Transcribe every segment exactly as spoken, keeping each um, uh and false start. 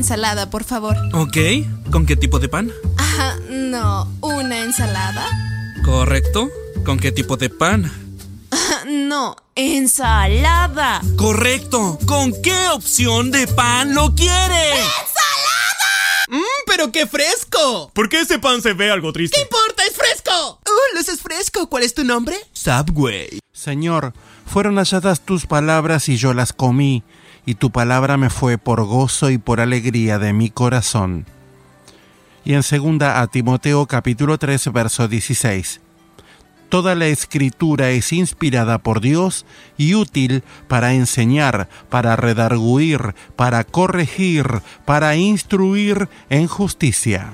ensalada, por favor. Ok, ¿con qué tipo de pan? Ah, no, ¿una ensalada? Correcto, ¿con qué tipo de pan? Ah, no, ensalada. Correcto, ¿con qué opción de pan lo quiere? ¡Ensalada! ¡Mmm, pero qué fresco! ¿Por qué ese pan se ve algo triste? ¿Qué importa? ¡Es fresco! ¡Uh, los es fresco! ¿Cuál es tu nombre? Subway. Señor, fueron halladas tus palabras y yo las comí, y tu palabra me fue por gozo y por alegría de mi corazón. Y en segunda a Timoteo capítulo tres, verso dieciséis. Toda la escritura es inspirada por Dios y útil para enseñar, para redarguir, para corregir, para instruir en justicia.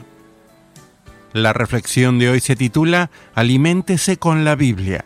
La reflexión de hoy se titula Aliméntese con la Biblia.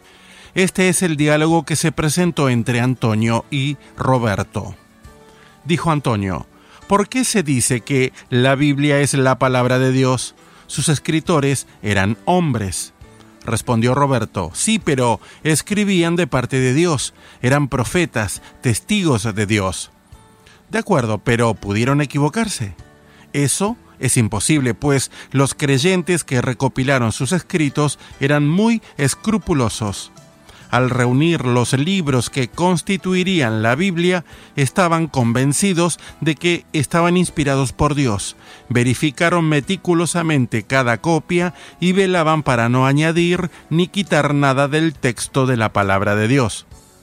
Este es el diálogo que se presentó entre Antonio y Roberto. Dijo Antonio: ¿por qué se dice que la Biblia es la palabra de Dios? Sus escritores eran hombres. Respondió Roberto: sí, pero escribían de parte de Dios, eran profetas, testigos de Dios. De acuerdo, pero ¿pudieron equivocarse? Eso es imposible, pues los creyentes que recopilaron sus escritos eran muy escrupulosos. Al reunir los libros que constituirían la Biblia, estaban convencidos de que estaban inspirados por Dios, verificaron meticulosamente cada copia y velaban para no añadir ni quitar nada del texto de la palabra de Dios.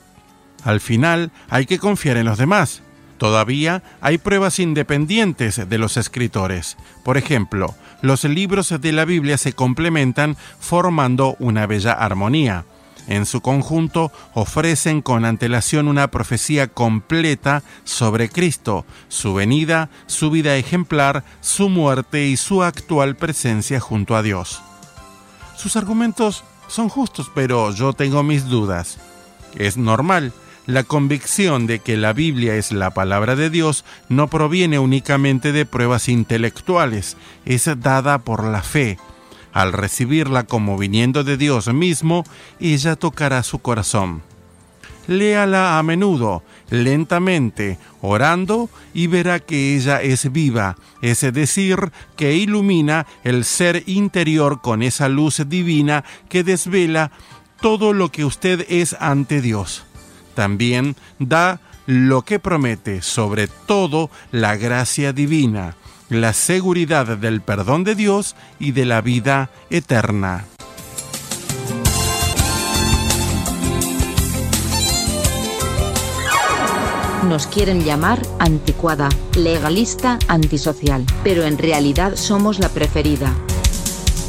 Al final, hay que confiar en los demás. Todavía hay pruebas independientes de los escritores. Por ejemplo, los libros de la Biblia se complementan formando una bella armonía. En su conjunto, ofrecen con antelación una profecía completa sobre Cristo, su venida, su vida ejemplar, su muerte y su actual presencia junto a Dios. Sus argumentos son justos, pero yo tengo mis dudas. Es normal. La convicción de que la Biblia es la palabra de Dios no proviene únicamente de pruebas intelectuales, es dada por la fe. Al recibirla como viniendo de Dios mismo, ella tocará su corazón. Léala a menudo, lentamente, orando, y verá que ella es viva, es decir, que ilumina el ser interior con esa luz divina que desvela todo lo que usted es ante Dios. También da lo que promete, sobre todo la gracia divina, la seguridad del perdón de Dios y de la vida eterna. Nos quieren llamar anticuada, legalista, antisocial, pero en realidad somos la preferida.